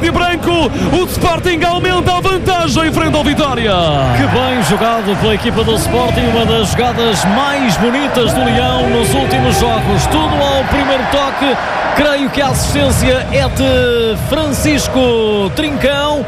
verde e branco. O Sporting aumenta a vantagem em frente ao Vitória. Que bem jogado pela equipa do Sporting, uma das jogadas mais bonitas do Leão nos últimos jogos. Tudo ao primeiro toque. Creio que a assistência é de Francisco Trincão.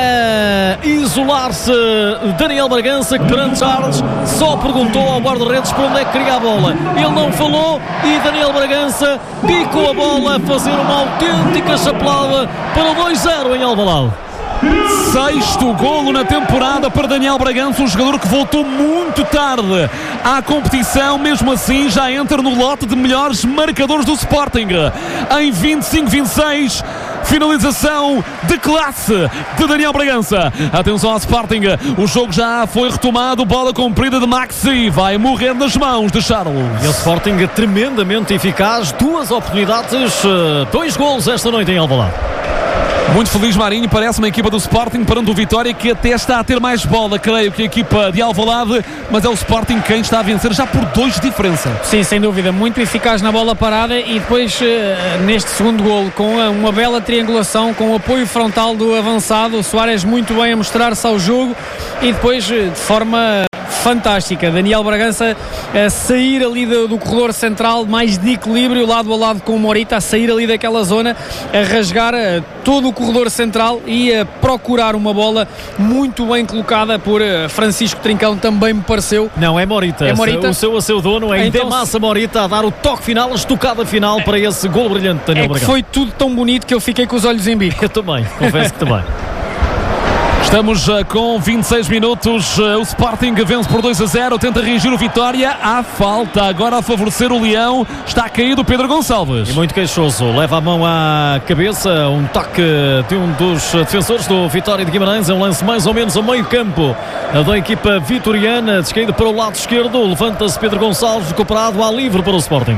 Isolar-se Daniel Bragança, que perante Charles só perguntou ao guarda-redes para onde é que queria a bola. Ele não falou e Daniel Bragança picou a bola a fazer uma autêntica chapelada para o 2-0 em Alvalade. Sexto golo na temporada para Daniel Bragança, um jogador que voltou muito tarde à competição, mesmo assim já entra no lote de melhores marcadores do Sporting. Em 25-26, finalização de classe de Daniel Bragança. Atenção ao Sporting, o jogo já foi retomado, bola comprida de Maxi, vai morrer nas mãos de Charles. E o Sporting é tremendamente eficaz, 2 oportunidades, 2 golos esta noite em Alvalade. Muito feliz Marinho, parece uma equipa do Sporting perante o Vitória que até está a ter mais bola, creio que a equipa de Alvalade, mas é o Sporting quem está a vencer já por 2 de diferença. Sim, sem dúvida, muito eficaz na bola parada e depois neste segundo golo com uma bela triangulação, com o apoio frontal do avançado, o Soares muito bem a mostrar-se ao jogo e depois de forma fantástica, Daniel Bragança a sair ali do corredor central, mais de equilíbrio, lado a lado com o Morita, a sair ali daquela zona, a rasgar todo o corredor central e a procurar uma bola muito bem colocada por Francisco Trincão, também me pareceu. Não, é Morita. É Morita. O seu dono é então, Demassa Morita a dar o toque final, a estocada final para esse golo brilhante de Daniel Bragança. Foi tudo tão bonito que eu fiquei com os olhos em bico. Eu também, confesso que também. Estamos com 26 minutos, o Sporting vence por 2-0, tenta reagir o Vitória, há falta agora a favorecer o Leão, está caído Pedro Gonçalves. E muito queixoso, leva a mão à cabeça, um toque de um dos defensores do Vitória de Guimarães, é um lance mais ou menos a meio campo da equipa vitoriana, descaído para o lado esquerdo, levanta-se Pedro Gonçalves, recuperado à livre para o Sporting.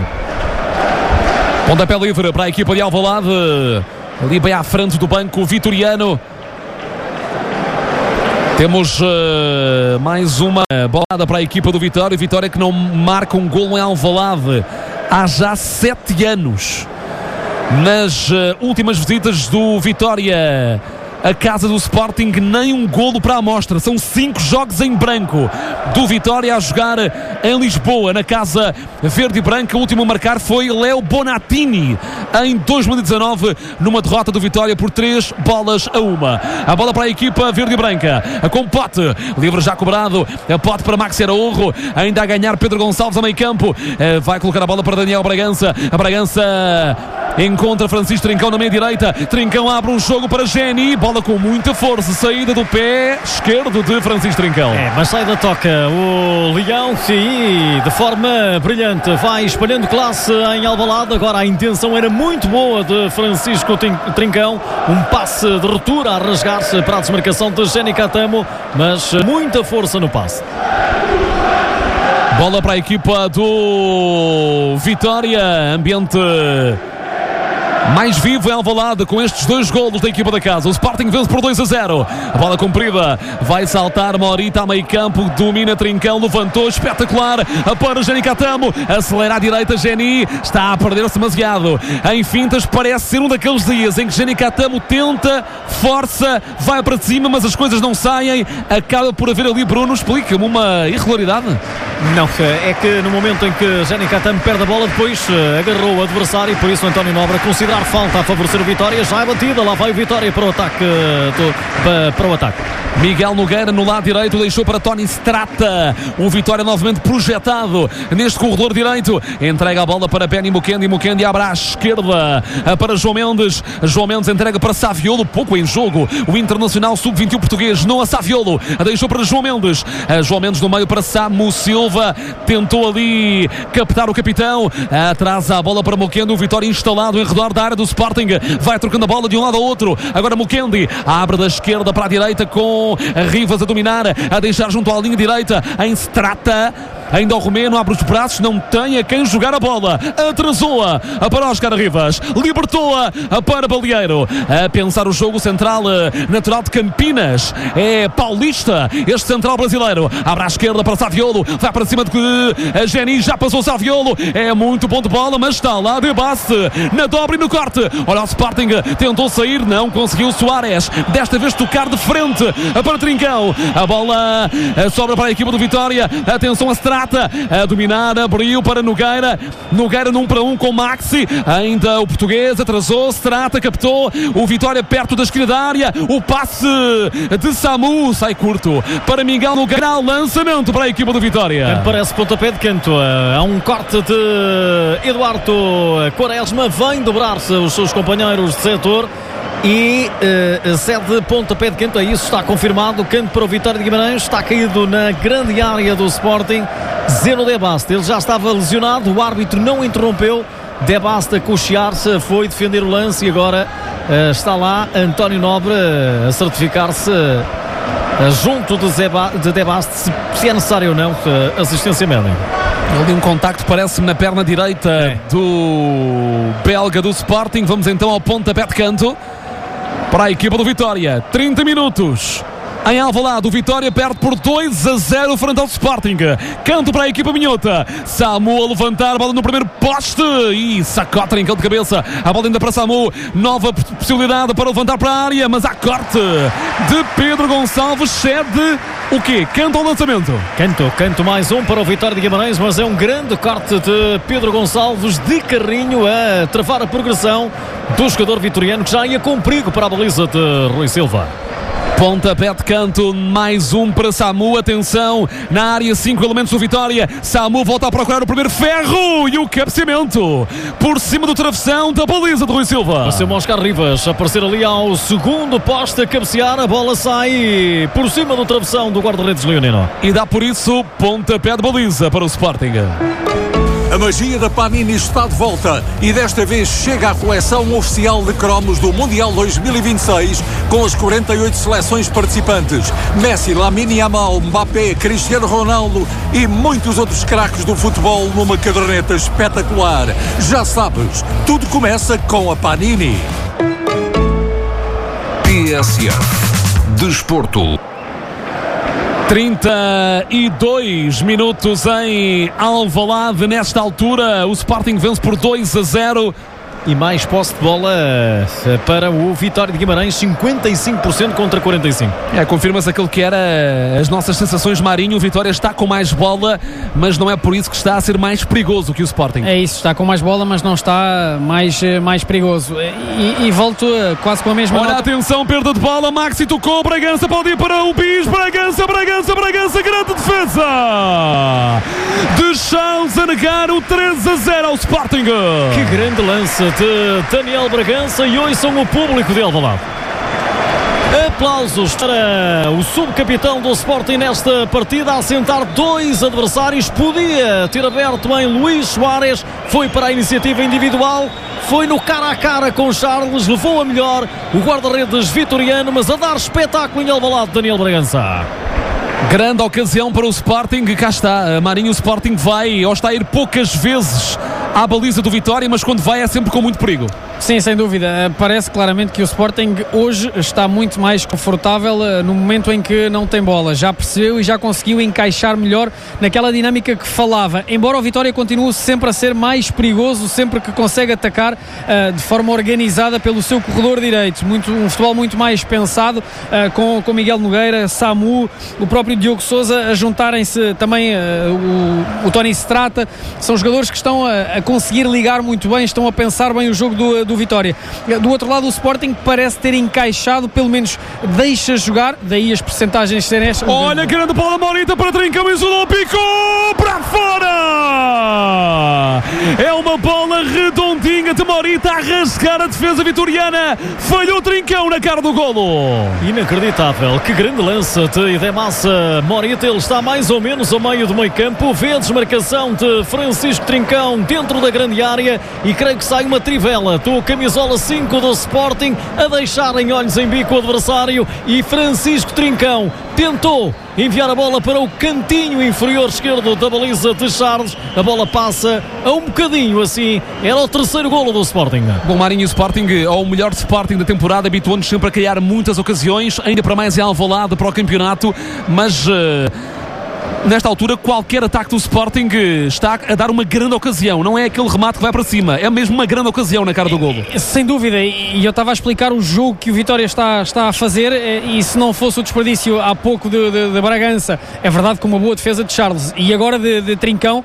Pontapé livre para a equipa de Alvalade, ali bem à frente do banco vitoriano. Temos mais uma bolada para a equipa do Vitória. Vitória que não marca um golo em Alvalade há já 7 anos. Nas últimas visitas do Vitória a casa do Sporting, nem um golo para a amostra. São 5 jogos em branco do Vitória a jogar em Lisboa, na casa verde e branca. O último a marcar foi Léo Bonatini em 2019, numa derrota do Vitória por 3-1. A bola para a equipa verde e branca, com Pote, livre já cobrado, Pote para Maxi Araújo, ainda a ganhar Pedro Gonçalves a meio campo, vai colocar a bola para Daniel Bragança. A Bragança encontra Francisco Trincão na meia direita, Trincão abre um jogo para Geni, bola com muita força, saída do pé esquerdo de Francisco Trincão. Mas sai da toca o Leão e de forma brilhante vai espalhando classe em Alvalade. Agora a intenção era muito boa de Francisco Trincão, um passe de ruptura a rasgar-se para a desmarcação de Geni Catamo, mas muita força no passe. Bola para a equipa do Vitória, ambiente mais vivo em Alvalade com estes 2 golos da equipa da casa. O Sporting vence por 2-0. A bola comprida, vai saltar Morita a meio campo, domina Trincão, levantou, espetacular, para Geni Catamo, acelera à direita, Geni está a perder-se demasiado em fintas, parece ser um daqueles dias em que Geni Catamo tenta, força, vai para cima, mas as coisas não saem, acaba por haver ali, Bruno, explica-me uma irregularidade. Não, é que no momento em que Geni Catamo perde a bola, depois agarrou o adversário e por isso António Nobre considera falta a favorecer o Vitória. Já é batida, lá vai o Vitória para o ataque, para o ataque. Miguel Nogueira no lado direito deixou para Tony Strata. O Vitória novamente projetado neste corredor direito, entrega a bola para Benny Mukendi, Mukendi abre à esquerda para João Mendes, João Mendes entrega para Saviolo, pouco em jogo, o internacional sub-21 português, Noah Saviolo deixou para João Mendes, João Mendes no meio para Samu Silva, tentou ali captar o capitão, atrasa a bola para Mukendi. O Vitória instalado em redor da área do Sporting, vai trocando a bola de um lado ao outro. Agora Mukendi abre da esquerda para a direita com Rivas a dominar, a deixar junto à linha direita em Strata. ainda o romeno abre os braços, não tem a quem jogar a bola, atrasou-a para Óscar Rivas, libertou-a para Balieiro, a pensar o jogo central natural de Campinas, é paulista este central brasileiro, abre à esquerda para Saviolo, vai para cima de Geni, já passou Saviolo, é muito bom de bola, mas está lá de base, na dobra e no corte, olha o Sporting, tentou sair, não conseguiu. Soares, desta vez tocar de frente para Trincão, a bola sobra para a equipa do Vitória, atenção a Strata, a dominar, abriu para Nogueira num para um com Maxi, ainda o português atrasou, Strata captou, o Vitória perto da esquina da área, o passe de Samu, sai curto para Miguel Nogueira, lançamento para a equipa do Vitória. Parece pontapé de canto, há um corte de Eduardo Quaresma, vem dobrar-se os seus companheiros de setor e cede pontapé de canto, é isso, está confirmado, canto para o Vitória de Guimarães, está caído na grande área do Sporting, Zeno De Basta, ele já estava lesionado, o árbitro não interrompeu, De Basta a cochear-se, foi defender o lance e agora está lá António Nobre a certificar-se junto de De Basta, se é necessário ou não, assistência médica. Ali um contacto, parece-me, na perna direita do belga do Sporting. Vamos então ao pontapé de canto para a equipa do Vitória. 30 minutos em Alvalade, o Vitória perde por 2-0 frente ao Sporting. Canto para a equipa minhota, Samu a levantar, bola no primeiro poste e sacode Trincão de cabeça, a bola ainda para Samu, nova possibilidade para levantar para a área, mas há corte de Pedro Gonçalves, cede o quê? Canto ao lançamento. Canto mais um para o Vitória de Guimarães, mas é um grande corte de Pedro Gonçalves de carrinho a travar a progressão do jogador vitoriano, que já ia com perigo para a baliza de Rui Silva. Pontapé de canto, mais um para Samu, atenção, na área 5 elementos do Vitória, Samu volta a procurar o primeiro ferro e o cabeceamento por cima do travessão da baliza de Rui Silva. Vai ser o Óscar Rivas aparecer ali ao segundo poste a cabecear, a bola sai por cima do travessão do guarda-redes leonino. E dá por isso pontapé de baliza para o Sporting. A magia da Panini está de volta e desta vez chega à coleção oficial de cromos do Mundial 2026 com as 48 seleções participantes. Messi, Lamine Yamal, Mbappé, Cristiano Ronaldo e muitos outros craques do futebol numa caderneta espetacular. Já sabes, tudo começa com a Panini. TSF Desporto. 32 minutos em Alvalade. Nesta altura o Sporting vence por 2-0. E mais posse de bola para o Vitória de Guimarães, 55% contra 45%. Confirma-se aquilo que era as nossas sensações, Marinho. O Vitória está com mais bola, mas não é por isso que está a ser mais perigoso que o Sporting. É isso, está com mais bola, mas não está mais perigoso. E volto quase com a mesma... Olha, atenção, perda de bola, Maxi tocou, Bragança pode ir para o Bis, Bragança, grande defesa de Charles a negar o 3-0 ao Sporting. Que grande lance de Daniel Bragança e ouçam o público de Alvalade. Aplausos para o subcapitão do Sporting nesta partida, a assentar dois adversários. Podia ter aberto em Luís Soares, foi para a iniciativa individual, foi no cara a cara com Charles, levou a melhor o guarda-redes vitoriano, mas a dar espetáculo em Alvalade, Daniel Bragança. Grande ocasião para o Sporting, cá está, Marinho. O Sporting vai, ou está a ir poucas vezes à baliza do Vitória, mas quando vai é sempre com muito perigo. Sim, sem dúvida. Parece claramente que o Sporting hoje está muito mais confortável no momento em que não tem bola. Já percebeu e já conseguiu encaixar melhor naquela dinâmica que falava. Embora o Vitória continue sempre a ser mais perigoso, sempre que consegue atacar de forma organizada pelo seu corredor direito. Um futebol muito mais pensado, com Miguel Nogueira, Samu, o próprio Diogo Sousa a juntarem-se também, o Tony Strata. São jogadores que estão a conseguir ligar muito bem, estão a pensar bem o jogo do Vitória. Do outro lado, o Sporting parece ter encaixado, pelo menos deixa jogar, daí as percentagens serem estas. Olha, grande bola, Morita para Trincão e Zulão, picou para fora! É uma bola redondinha de Morita a rasgar a defesa vitoriana, falhou Trincão na cara do golo. Inacreditável, que grande lance de Idemassa Morita, ele está mais ou menos ao meio do meio campo, vê a desmarcação de Francisco Trincão dentro da grande área e creio que sai uma trivela do camisola 5 do Sporting, a deixar em olhos em bico o adversário, e Francisco Trincão tentou enviar a bola para o cantinho inferior esquerdo da baliza de Charles. A bola passa a um bocadinho assim. Era o terceiro golo do Sporting. Bom, Marinho, o Sporting, ao melhor Sporting da temporada, habituou-nos sempre a criar muitas ocasiões, ainda para mais em Alvalade para o campeonato, mas nesta altura qualquer ataque do Sporting está a dar uma grande ocasião. Não é aquele remate que vai para cima, é mesmo uma grande ocasião na cara do golo. Sem dúvida, e eu estava a explicar o jogo que o Vitória está a fazer, e se não fosse o desperdício há pouco de Bragança, é verdade, com uma boa defesa de Charles, e agora de Trincão,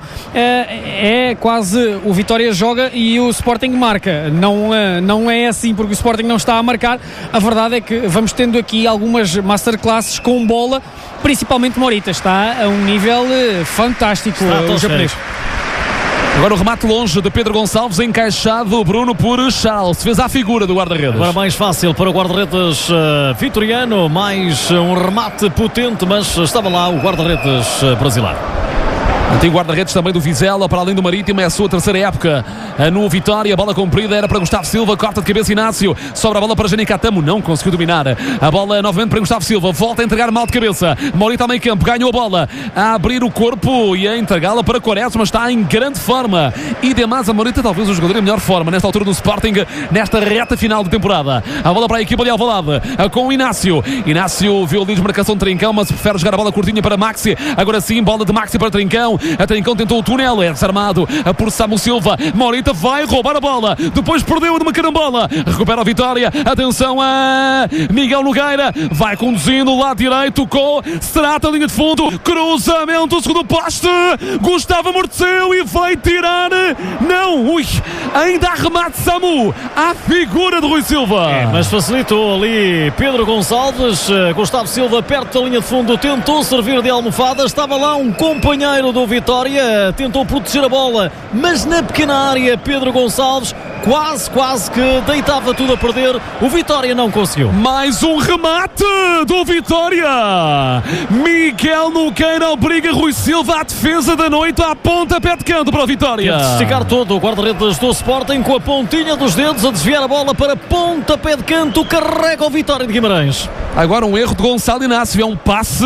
é quase o Vitória joga e o Sporting marca. Não é assim, porque o Sporting não está a marcar. A verdade é que vamos tendo aqui algumas masterclasses com bola, principalmente Morita está a um nível fantástico, o japonês. Agora o remate longe de Pedro Gonçalves, encaixado, Bruno, por Charles. Fez à figura do guarda-redes. Agora mais fácil para o guarda-redes vitoriano, mais um remate potente, mas estava lá o guarda-redes brasileiro. Antigo guarda-redes também do Vizela, para além do Marítimo, é a sua terceira época no Vitória. Bola comprida era para Gustavo Silva, corta de cabeça Inácio, sobra a bola para Janicatamo, não conseguiu dominar a bola novamente para Gustavo Silva, volta a entregar mal de cabeça. Morita ao meio campo, ganhou a bola, a abrir o corpo e a entregá-la para Quaresma, está em grande forma. E Demasa Morita, talvez o jogador em melhor forma nesta altura do Sporting, nesta reta final de temporada. A bola para a equipa de Alvalade, com o Inácio. Inácio viu ali a desmarcação de Trincão, mas prefere jogar a bola curtinha para Maxi. Agora sim, bola de Maxi para Trincão. A Trincão tentou o túnel, é desarmado por Samu Silva. Morita vai roubar a bola, depois perdeu de uma carambola, recupera a Vitória. Atenção a Miguel Nogueira, vai conduzindo o lado direito com Strata, linha de fundo, cruzamento, segundo poste, Gustavo amorteceu e vai tirar. Não, ainda há remate Samu, à figura de Rui Silva. Mas facilitou ali Pedro Gonçalves. Gustavo Silva perto da linha de fundo, tentou servir de almofada, estava lá um companheiro do Vitória, tentou proteger a bola, mas na pequena área Pedro Gonçalves quase que deitava tudo a perder. O Vitória não conseguiu. Mais um remate do Vitória. Miguel Nogueira obriga Rui Silva à defesa da noite, à pontapé de canto para a Vitória. Tenta esticar todo o guarda-redes do Sporting com a pontinha dos dedos a desviar a bola para pontapé de canto, carrega o Vitória de Guimarães. Agora um erro de Gonçalo Inácio, é um passe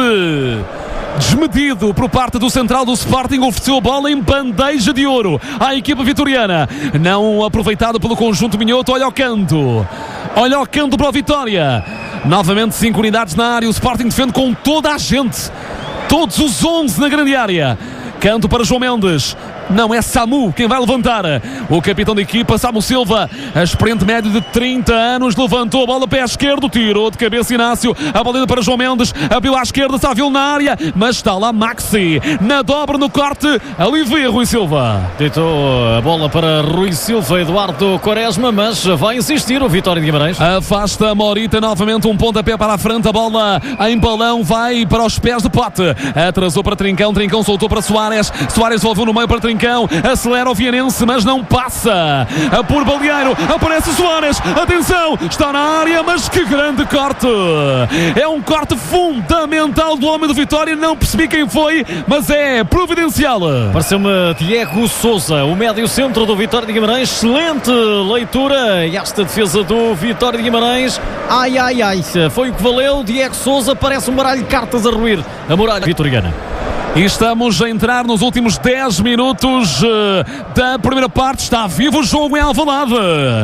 desmedido por parte do central do Sporting, ofereceu a bola em bandeja de ouro à equipa vitoriana, não aproveitado pelo conjunto minhoto. Olha ao canto para a Vitória, novamente 5 unidades na área, o Sporting defende com toda a gente, todos os 11 na grande área. Canto para João Mendes, não, é Samu quem vai levantar. O capitão da equipa, Samu Silva, a experiente médio de 30 anos, levantou a bola pé esquerdo, tirou de cabeça Inácio, a bola para João Mendes, abriu à esquerda, Sávio na área, mas está lá Maxi, na dobra, no corte, alivia Rui Silva. Deitou a bola para Rui Silva, Eduardo Quaresma, mas vai insistir o Vitória de Guimarães. Afasta Morita, novamente um pontapé para a frente, a bola em balão vai para os pés do Pote, atrasou para Trincão, Trincão soltou para Soares, Soares voltou no meio para Trincão, acelera o Vianense, mas não passa por Balieiro, aparece Soares, atenção, está na área, mas que grande corte, é um corte fundamental do homem do Vitória, não percebi quem foi, mas é providencial. Pareceu-me Diego Sousa, o médio centro do Vitória de Guimarães, excelente leitura, e esta defesa do Vitória de Guimarães, ai, foi o que valeu. Diego Sousa parece um baralho de cartas a ruir a muralha vitoriana. E estamos a entrar nos últimos 10 minutos da primeira parte. Está vivo o jogo em Alvalade.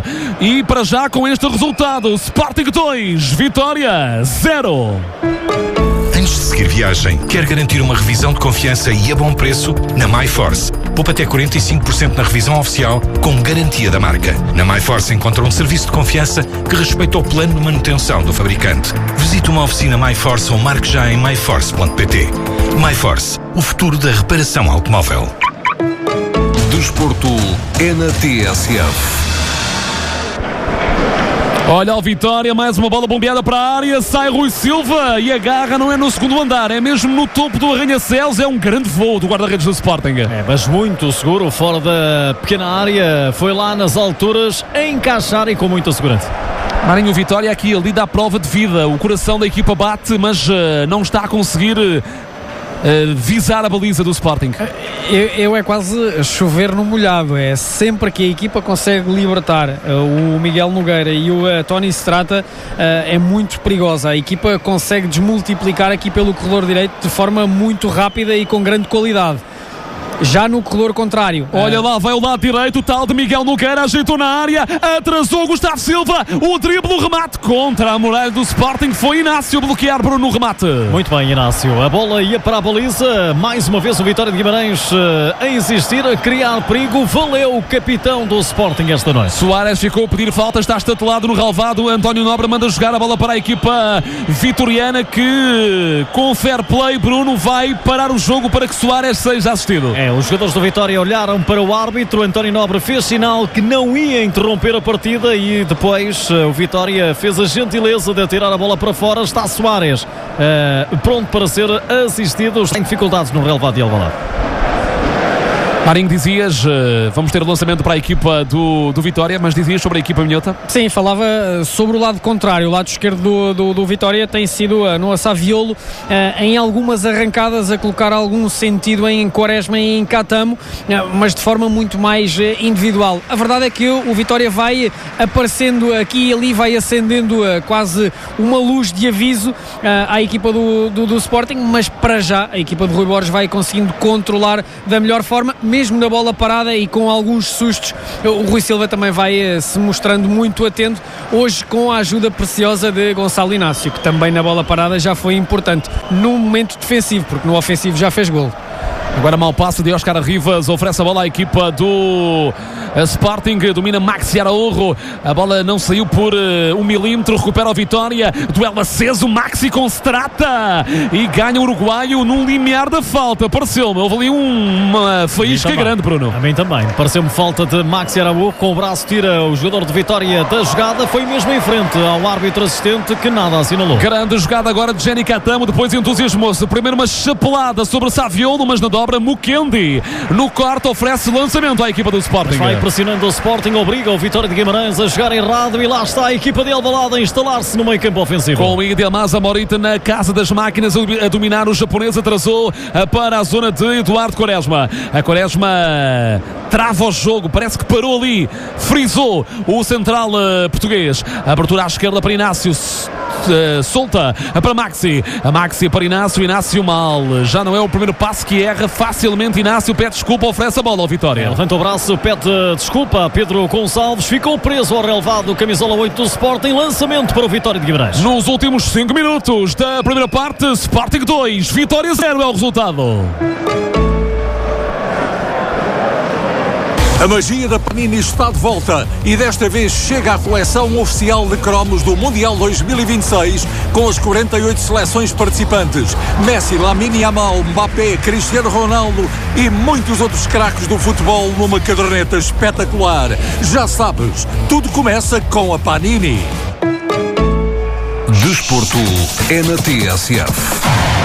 E para já com este resultado, Sporting 2, Vitória 0. Antes de seguir viagem, quer garantir uma revisão de confiança e a bom preço? Na MyForce, poupa até 45% na revisão oficial com garantia da marca. Na MyForce encontra um serviço de confiança que respeita o plano de manutenção do fabricante. Visite uma oficina MyForce ou marque já em myforce.pt. MyForce, o futuro da reparação automóvel. Desporto é na TSF. Olha o Vitória, mais uma bola bombeada para a área, sai Rui Silva e agarra, não é no segundo andar, é mesmo no topo do arranha-céus, é um grande voo do guarda-redes do Sporting. Mas muito seguro, fora da pequena área, foi lá nas alturas a encaixar e com muita segurança. Marinho, Vitória aqui ali dá prova de vida, o coração da equipa bate, mas não está a conseguir visar a baliza do Sporting. Eu é quase chover no molhado, é sempre que a equipa consegue libertar o Miguel Nogueira e o Tony Strata, é muito perigosa. A equipa consegue desmultiplicar aqui pelo corredor direito de forma muito rápida e com grande qualidade. Já no corredor contrário, olha lá, vai o lado direito, o tal de Miguel Nogueira, ajeitou na área, atrasou Gustavo Silva, o drible, o remate contra a muralha do Sporting, foi Inácio bloquear Bruno no remate. Muito bem, Inácio, a bola ia para a baliza, mais uma vez o Vitória de Guimarães a insistir, a criar perigo, valeu o capitão do Sporting esta noite. Soares ficou a pedir falta, está estatelado no relvado, António Nobre manda jogar a bola para a equipa vitoriana que com fair play, Bruno vai parar o jogo para que Soares seja assistido. Os jogadores do Vitória olharam para o árbitro, António Nobre fez sinal que não ia interromper a partida e depois o Vitória fez a gentileza de tirar a bola para fora. Está Soares pronto para ser assistido, tem dificuldades no relvado de Alvalade. Marinho, dizias, vamos ter o lançamento para a equipa do Vitória, mas dizias sobre a equipa minhota? Sim, falava sobre o lado contrário, o lado esquerdo do Vitória tem sido no Saviolo, em algumas arrancadas a colocar algum sentido em Quaresma e em Catamo, mas de forma muito mais individual. A verdade é que o Vitória vai aparecendo aqui e ali, vai acendendo quase uma luz de aviso à equipa do Sporting, mas para já a equipa de Rui Borges vai conseguindo controlar da melhor forma, mesmo na bola parada e com alguns sustos. O Rui Silva também vai se mostrando muito atento, hoje com a ajuda preciosa de Gonçalo Inácio, que também na bola parada já foi importante no momento defensivo, porque no ofensivo já fez golo. Agora mau passo de Óscar Rivas, oferece a bola à equipa do Sporting, domina Maxi Araújo, a bola não saiu por 1 milímetro, recupera a Vitória, duelo aceso, Maxi com Strata e ganha o uruguaio num limiar da falta. Pareceu-me, houve ali uma faísca grande, Bruno. A mim também, pareceu-me falta de Maxi Araújo, com o braço tira o jogador de Vitória da jogada, foi mesmo em frente ao árbitro assistente que nada assinalou. Grande jogada agora de Jenny Catamo, depois entusiasmou-se, primeiro uma chapelada sobre Saviolo, mas na dobra Mukendi no corte oferece lançamento à equipa do Sporting. Vai pressionando o Sporting, obriga o Vitória de Guimarães a jogar errado e lá está a equipa de Alvalade a instalar-se no meio campo ofensivo. Com o Idemasa Morita na casa das máquinas a dominar, o japonês atrasou para a zona de Eduardo Quaresma. A Quaresma trava o jogo, parece que parou ali, frisou o central português. Abertura à esquerda para Inácio, solta para Maxi, a Maxi para Inácio mal, já não é o primeiro passo que erra facilmente. Inácio pede desculpa, oferece a bola ao Vitória. Levanta o braço, pede desculpa a Pedro Gonçalves, ficou preso ao relevado, camisola 8 do Sporting, lançamento para o Vitória de Guimarães. Nos últimos 5 minutos da primeira parte, Sporting 2, Vitória 0 é o resultado. A magia da Panini está de volta e desta vez chega à coleção oficial de cromos do Mundial 2026 com as 48 seleções participantes. Messi, Lamine Yamal, Mbappé, Cristiano Ronaldo e muitos outros craques do futebol numa caderneta espetacular. Já sabes, tudo começa com a Panini. Desporto é na TSF.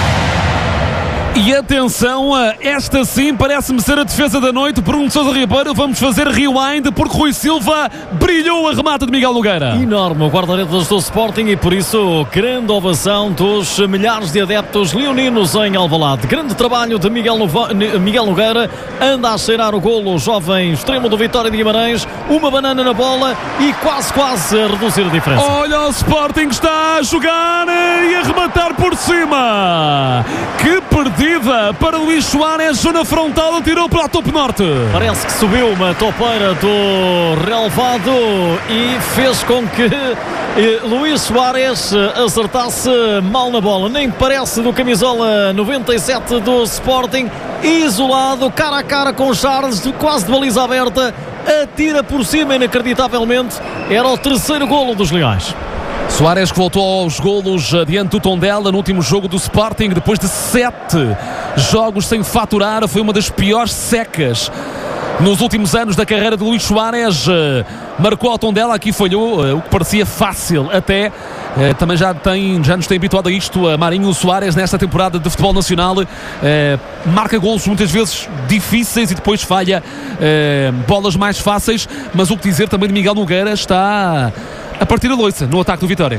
E atenção, esta sim parece-me ser a defesa da noite. Bruno Sousa Ribeiro, vamos fazer rewind porque Rui Silva brilhou a remata de Miguel Nogueira. Enorme o guarda-redes do Sporting e por isso grande ovação dos milhares de adeptos leoninos em Alvalade. Grande trabalho de Miguel Nogueira, anda a cheirar o golo, o jovem extremo do Vitória de Guimarães, uma banana na bola e quase a reduzir a diferença. Olha, o Sporting está a jogar e a rematar por cima. Que perdida para Luís Soares, zona frontal, atirou para o topo norte. Parece que subiu uma topeira do relevado e fez com que Luís Soares acertasse mal na bola. Nem parece do camisola 97 do Sporting, isolado, cara a cara com Charles, quase de baliza aberta, atira por cima inacreditavelmente. Era o terceiro golo dos Leões. Soares que voltou aos golos diante do Tondela no último jogo do Sporting, depois de 7 jogos sem faturar. Foi uma das piores secas nos últimos anos da carreira de Luís Soares. Marcou ao Tondela, aqui falhou, o que parecia fácil até. Também já nos tem habituado a isto a Marinho Soares nesta temporada de futebol nacional. Marca golos muitas vezes difíceis e depois falha bolas mais fáceis, mas o que dizer também de Miguel Nogueira, está a partir da loiça no ataque do Vitória.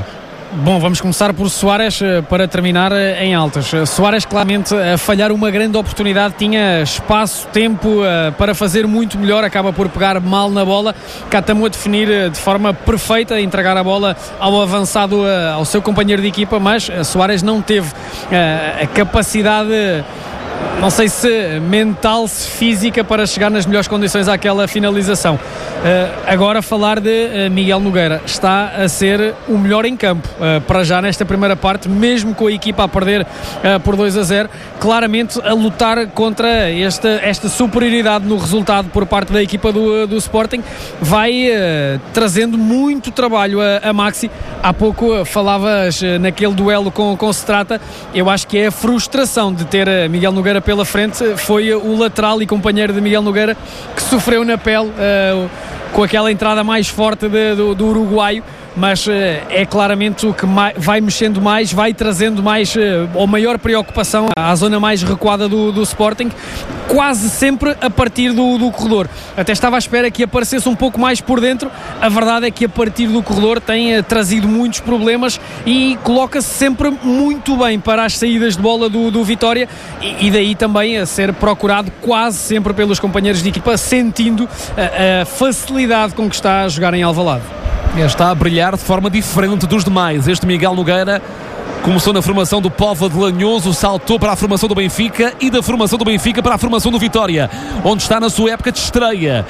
Bom, vamos começar por Suárez para terminar em altas. Suárez claramente a falhar uma grande oportunidade, tinha espaço, tempo para fazer muito melhor, acaba por pegar mal na bola. Catamo a definir de forma perfeita, entregar a bola ao avançado, ao seu companheiro de equipa, mas Suárez não teve a capacidade, não sei se mental, se física, para chegar nas melhores condições àquela finalização. Agora falar de Miguel Nogueira, está a ser o melhor em campo, para já nesta primeira parte, mesmo com a equipa a perder por 2-0, claramente a lutar contra esta superioridade no resultado por parte da equipa do Sporting, vai trazendo muito trabalho a Maxi. Há pouco falavas naquele duelo com Strata, eu acho que é a frustração de ter Miguel Nogueira pela frente, foi o lateral e companheiro de Miguel Nogueira que sofreu na pele com aquela entrada mais forte do uruguaio, mas é claramente o que vai mexendo mais, vai trazendo mais ou maior preocupação à zona mais recuada do Sporting, quase sempre a partir do corredor. Até estava à espera que aparecesse um pouco mais por dentro, a verdade é que a partir do corredor tem trazido muitos problemas e coloca-se sempre muito bem para as saídas de bola do Vitória, e daí também a ser procurado quase sempre pelos companheiros de equipa, sentindo a facilidade com que está a jogar em Alvalade. Está a brilhar de forma diferente dos demais. Este Miguel Nogueira começou na formação do Póvoa de Lanhoso, saltou para a formação do Benfica e da formação do Benfica para a formação do Vitória, onde está na sua época de estreia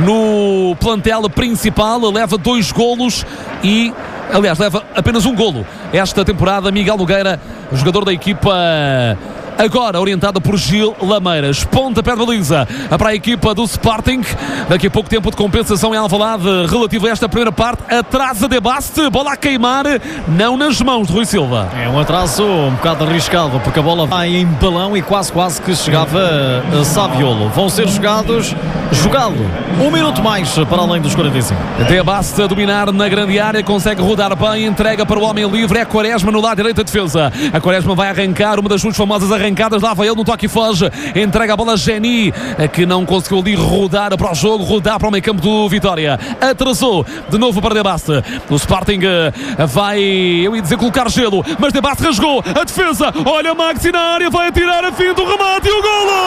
no plantel principal. Leva 2 golos e, aliás, leva apenas 1 golo esta temporada. Miguel Nogueira, jogador da equipa, agora orientado por Gil Lameiras. Pontapé de baliza para a equipa do Sporting. Daqui a pouco tempo de compensação em Alvalade relativo a esta primeira parte. Atrasa de Baste, bola a queimar, não nas mãos de Rui Silva. É um atraso um bocado arriscado, porque a bola vai em balão e quase que chegava a Saviolo. Vão ser jogado 1 minuto mais para além dos 45. De Baste a dominar na grande área, consegue rodar bem, entrega para o homem livre, é Quaresma no lado direito da defesa. A Quaresma vai arrancar uma das suas famosas arrancadas, lá vai ele no toque e foge, entrega a bola a Geni, que não conseguiu ali rodar para o jogo, rodar para o meio campo do Vitória. Atrasou de novo para De Baste. O Sporting vai, eu ia dizer, colocar gelo, mas De Baste rasgou a defesa. Olha Maxi na área, vai atirar a fim do remate e o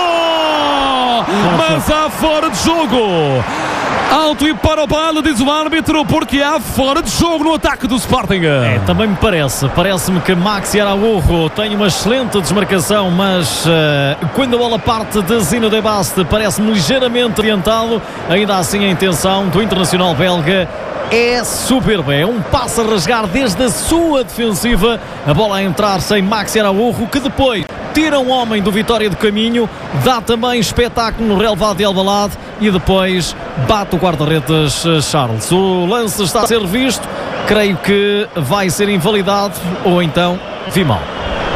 golo! Mas há fora de jogo. Alto e para o baile, diz o árbitro, porque há fora de jogo no ataque do Sporting. Também me parece-me que Maxi Araújo tem uma excelente desmarcação, mas quando a bola parte de Zino De Baste parece-me ligeiramente orientado. Ainda assim a intenção do internacional belga é soberba, é um passo a rasgar desde a sua defensiva, a bola a entrar sem Maxi Araújo, que depois tira um homem do Vitória do caminho, dá também espetáculo no relevado de Alvalade e depois bate o guarda-redes Charles. O lance está a ser visto, creio que vai ser invalidado ou então vi mal.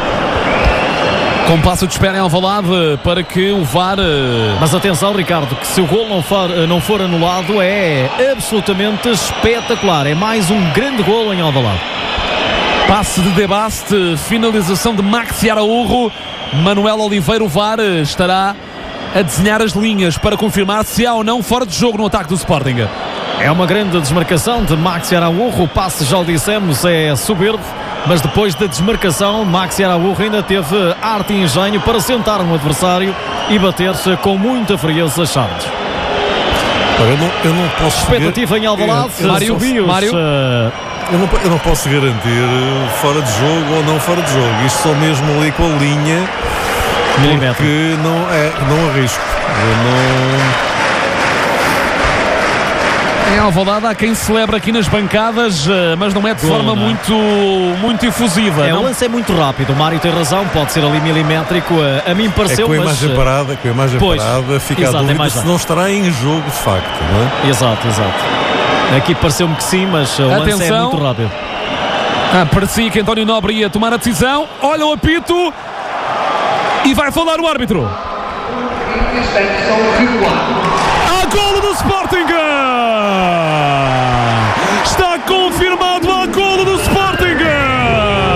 Com passo de espera em Alvalade para que o VAR... Mas atenção, Ricardo, que se o gol não for anulado é absolutamente espetacular. É mais um grande gol em Alvalade. Passe de De Baste, finalização de Maxi Araújo. Manuel Oliveira, o VAR, estará a desenhar as linhas para confirmar se há ou não fora de jogo no ataque do Sporting. É uma grande desmarcação de Maxi Araújo. O passe, já o dissemos, é soberbo. Mas depois da desmarcação, Maxi Araújo ainda teve arte e engenho para sentar um adversário e bater-se com muita frieza Charles. Eu não posso... Expectativa em Alvalade. Mário. Eu não posso garantir fora de jogo ou não fora de jogo. Isto só mesmo ali com a linha, porque não arrisco. Em Alvalade há quem celebra aqui nas bancadas, mas não é de forma muito efusiva. O lance é muito rápido, o Mário tem razão, pode ser ali milimétrico, a mim pareceu, com a imagem parada, fica a dúvida se não estará em jogo de facto, não é? Exato. Aqui pareceu-me que sim, mas o lance é muito rápido. Parecia que António Nobre ia tomar a decisão, olha o apito e vai falar o árbitro.